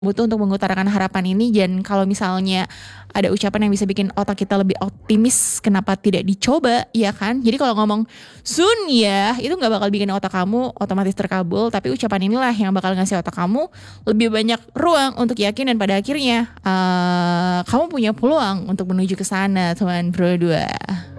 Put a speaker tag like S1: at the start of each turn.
S1: butuh untuk mengutarakan harapan ini. Dan kalau misalnya ada ucapan yang bisa bikin otak kita lebih optimis, kenapa tidak dicoba, ya kan? Jadi kalau ngomong soon ya, itu nggak bakal bikin otak kamu otomatis terkabul, tapi ucapan inilah yang bakal ngasih otak kamu lebih banyak ruang untuk yakin, dan pada akhirnya kamu punya peluang untuk menuju ke sana, teman berdua.